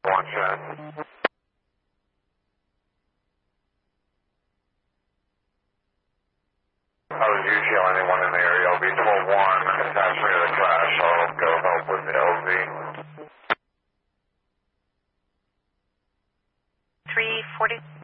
Watch that. I was usually anyone in the area. LV 12-1 attached me to the crash. I'll go help with the LV. 340.